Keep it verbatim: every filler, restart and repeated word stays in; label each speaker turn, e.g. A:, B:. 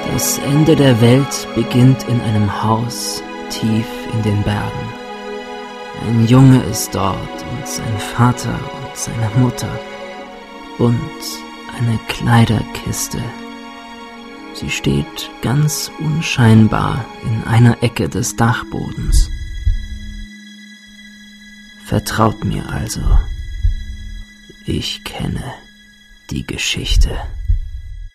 A: Das Ende der Welt beginnt in einem Haus tief in den Bergen. Ein Junge ist dort und sein Vater und seine Mutter und eine Kleiderkiste. Sie steht ganz unscheinbar in einer Ecke des Dachbodens. Vertraut mir also, ich kenne die Geschichte.